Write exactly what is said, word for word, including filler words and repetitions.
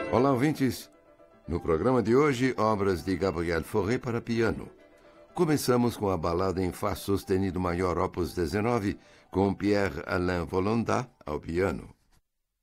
Olá, ouvintes. No programa de hoje, obras de Gabriel Fauré para piano. Começamos com a balada em Fá sustenido maior opus dezenove, com Pierre-Alain Volondat ao piano.